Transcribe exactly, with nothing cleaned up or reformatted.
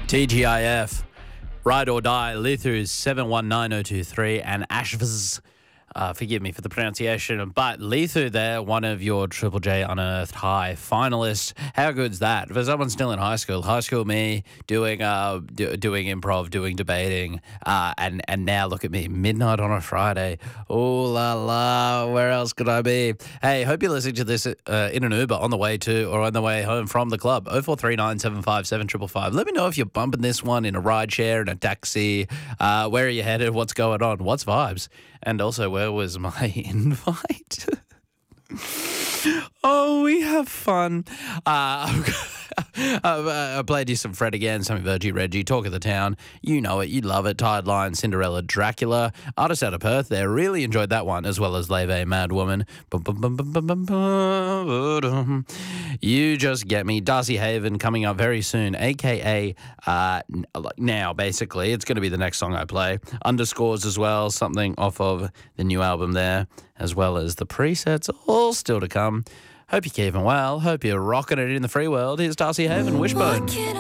T G I F, Ride or Die, Lethu's seven one nine oh two three, and Ashvaz. Uh, forgive me for the pronunciation, but Lethu there, one of your Triple J Unearthed High finalists. How good's that? For someone still in high school, high school me, doing uh, do, doing improv, doing debating, uh, and, and now look at me, midnight on a Friday. Oh, la, la, where else could I be? Hey, hope you're listening to this uh, in an Uber on the way to or on the way home from the club. oh four three nine seven five seven five five. Let me know if you're bumping this one in a rideshare, in a taxi. Uh, where are you headed? What's going on? What's vibes? And also, where was my invite? Oh, we have fun. Uh, I played you some Fred again, some Virgie Reggie, Talk of the Town. You know it. You love it. Tide Line, Cinderella, Dracula. Artist out of Perth there. Really enjoyed that one, as well as Leve, Mad Woman. Bum, bum, bum, bum, bum, bum, bum. You just get me. Darcy Haven coming up very soon, a k a. Uh, now, basically. It's going to be the next song I play. Underscores as well, something off of the new album there, as well as the presets, all still to come. Hope you're keeping well. Hope you're rocking it in the free world. Here's Darcy Haven, Wishbone.